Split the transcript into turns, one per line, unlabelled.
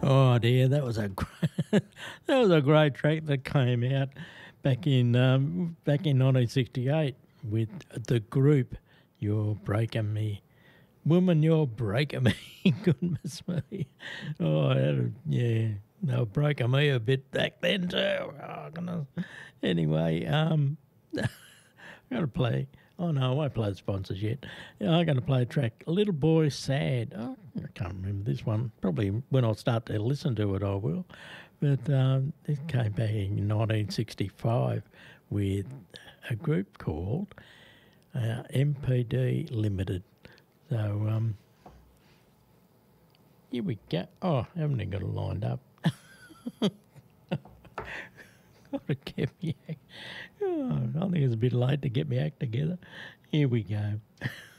Oh dear, that was a that was a great track that came out back in 1968 with the group. You're breaking me, woman. You're breaking me. Goodness me. Oh, yeah, they were breaking me a bit back then too. Oh, goodness. Anyway, I'm gonna play. Oh no, I won't play the sponsors yet. Yeah, I'm gonna play a track. Little Boy Sad. Oh, I can't remember this one. Probably when I start to listen to it, I will. But this came back in 1965 with a group called MPD Limited. So here we go. Oh, I haven't even got it lined up. Gotta get me. Oh, I think it's a bit late to get my act together. Here we go.